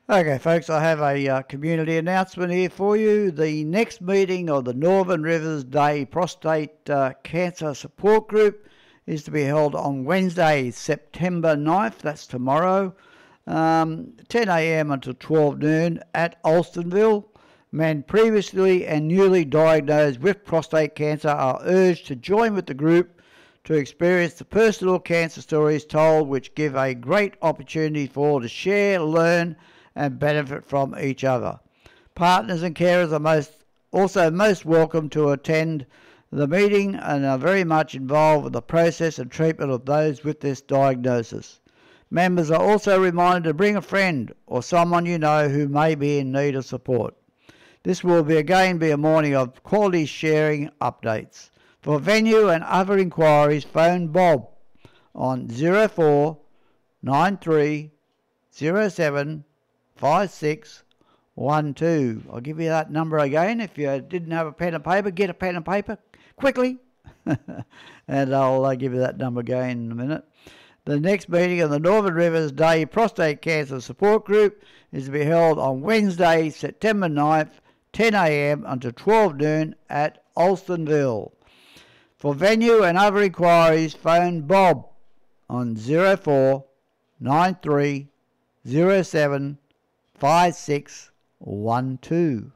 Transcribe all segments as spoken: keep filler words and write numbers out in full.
Okay, folks, I have a uh, community announcement here for you. The next meeting of the Northern Rivers Day Prostate uh, Cancer Support Group is to be held on Wednesday, September ninth, that's tomorrow, um, ten a m until twelve noon at Alstonville. Men previously and newly diagnosed with prostate cancer are urged to join with the group to experience the personal cancer stories told, which give a great opportunity for all to share, learn, and benefit from each other. Partners and carers are most also most welcome to attend the meeting and are very much involved with the process and treatment of those with this diagnosis. Members are also reminded to bring a friend or someone you know who may be in need of support. This will be again be a morning of quality sharing updates. For venue and other inquiries, phone Bob on zero four nine three zero seven five six one two. I'll give you that number again. If you didn't have a pen and paper, get a pen and paper quickly. And I'll uh, give you that number again in a minute. The next meeting of the Northern Rivers Day Prostate Cancer Support Group is to be held on Wednesday, September ninth, ten a m until twelve noon at Alstonville. For venue and other inquiries, phone Bob on zero four nine three zero seven five six one two.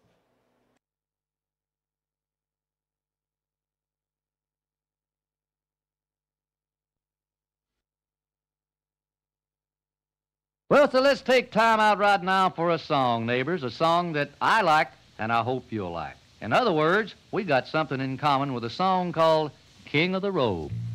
Well, so let's take time out right now for a song, neighbors, a song that I like and I hope you'll like. In other words, we got something in common with a song called King of the Road.